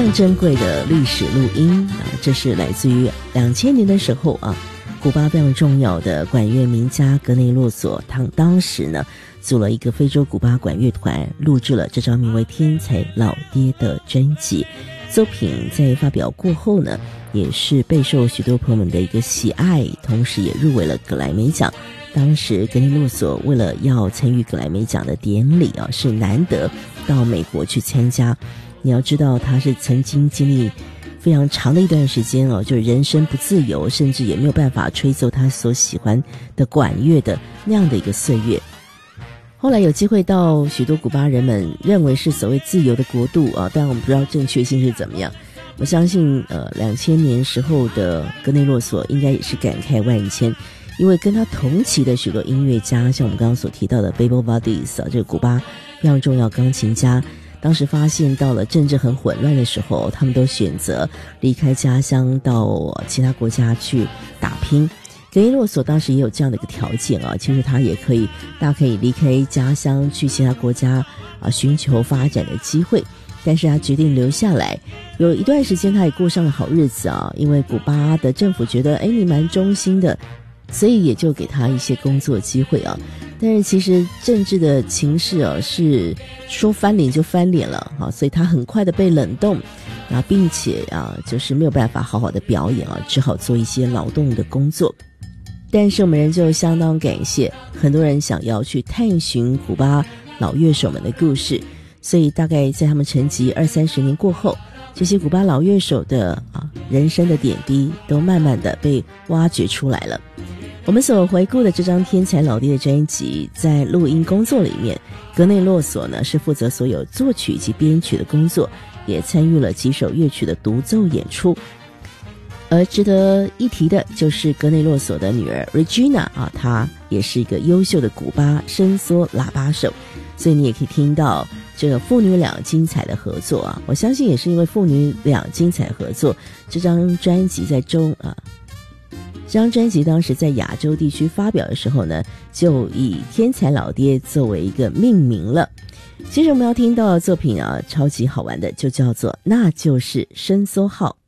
常珍贵的历史录音啊，这是来自于2000年的时候啊，古巴非常重要的管乐名家格内洛索，他当时呢组了一个非洲古巴管乐团，录制了这张名为《天才老爹》的专辑。作品在发表过后呢，也是备受许多朋友们的一个喜爱，同时也入围了格莱美奖。当时格内洛索为了要参与格莱美奖的典礼啊，是难得到美国去参加。你要知道他是曾经经历非常长的一段时间哦，就是人生不自由，甚至也没有办法吹奏他所喜欢的管乐的那样的一个岁月。后来有机会到许多古巴人们认为是所谓自由的国度啊，但我们不知道正确性是怎么样。我相信2000年时候的格内洛索应该也是感慨万千，因为跟他同期的许多音乐家，像我们刚刚所提到的 Bebo Valdez 这个古巴非常重要钢琴家，当时发现到了政治很混乱的时候，他们都选择离开家乡到其他国家去打拼。格内洛索当时也有这样的一个条件啊，其实他也可以，大家可以离开家乡去其他国家啊，寻求发展的机会，但是他决定留下来。有一段时间他也过上了好日子啊，因为古巴的政府觉得你蛮忠心的，所以也就给他一些工作机会啊。但是其实政治的情势啊，是说翻脸就翻脸了啊，所以他很快的被冷冻啊，并且啊，就是没有办法好好的表演啊，只好做一些劳动的工作。但是我们仍旧相当感谢很多人想要去探寻古巴老乐手们的故事，所以大概在他们沉寂20-30年过后，这些古巴老乐手的人生的点滴都慢慢的被挖掘出来了。我们所回顾的这张天才老爹的专辑，在录音工作里面，格内洛索呢是负责所有作曲及编曲的工作，也参与了几首乐曲的独奏演出。而值得一提的就是格内洛索的女儿 Regina 啊，她也是一个优秀的古巴伸缩喇叭手，所以你也可以听到这个父女俩精彩的合作啊。我相信也是因为父女俩精彩合作，这张专辑这张专辑当时在亚洲地区发表的时候呢，就以天才老爹作为一个命名了。接着我们要听到的作品啊，超级好玩的，就叫做那就是伸缩号。